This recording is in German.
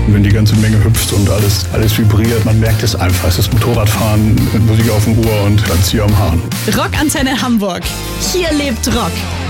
Wenn die ganze Menge hüpft und alles vibriert, man merkt es einfach. Es ist Motorradfahren mit Musik auf dem Ohr und dann Zieher am Hahn. Rockantenne Hamburg. Hier lebt Rock.